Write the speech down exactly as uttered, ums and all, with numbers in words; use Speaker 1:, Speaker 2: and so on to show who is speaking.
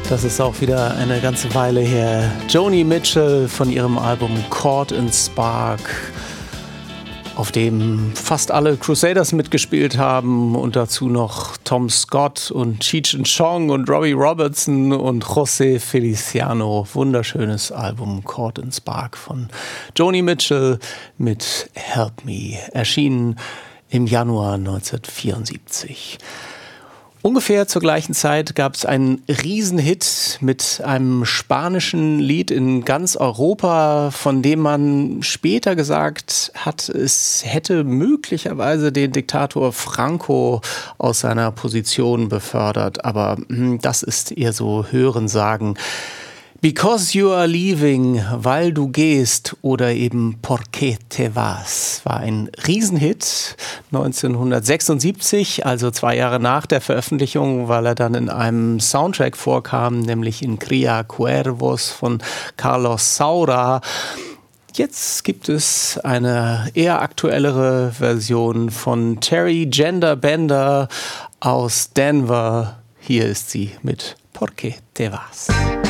Speaker 1: Das ist auch wieder eine ganze Weile her. Joni Mitchell von ihrem Album Caught in Spark, auf dem fast alle Crusaders mitgespielt haben und dazu noch Tom Scott und Cheech and Chong und Robbie Robertson und José Feliciano. Wunderschönes Album Caught in Spark von Joni Mitchell mit Help Me, erschienen im Januar neunzehnhundertvierundsiebzig. Ungefähr zur gleichen Zeit gab es einen Riesenhit mit einem spanischen Lied in ganz Europa, von dem man später gesagt hat, es hätte möglicherweise den Diktator Franco aus seiner Position befördert. Aber das ist eher so Hörensagen. Because You Are Leaving, weil du gehst, oder eben Porque Te Vas, war ein Riesenhit neunzehnhundertsechsundsiebzig, also zwei Jahre nach der Veröffentlichung, weil er dann in einem Soundtrack vorkam, nämlich in Cría Cuervos von Carlos Saura. Jetzt gibt es eine eher aktuellere Version von Terry Genderbender aus Denver. Hier ist sie mit Porque Te Vas.